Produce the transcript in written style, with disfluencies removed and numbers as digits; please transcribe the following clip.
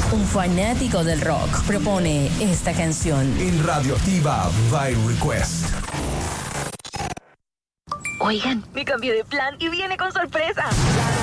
un fanático del rock, propone esta canción. En Radioactiva by Request. Oigan, me cambié de plan y viene con sorpresa.